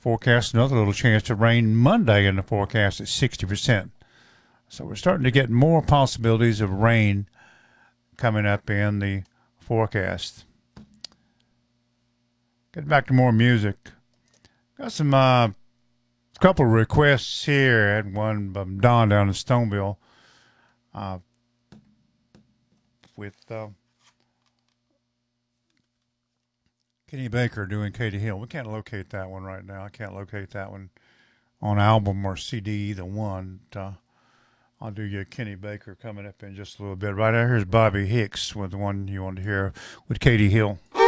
forecast another little chance of rain Monday in the forecast at 60%. So we're starting to get more possibilities of rain coming up in the forecast. Getting back to more music. Got some couple of requests here. I had one from Don down in Stoneville with Kenny Baker doing Katie Hill. We can't locate that one right now. I can't locate that one on album or CD, either one. I'll do you Kenny Baker coming up in just a little bit. Right now, here's Bobby Hicks with the one you want to hear with Katie Hill.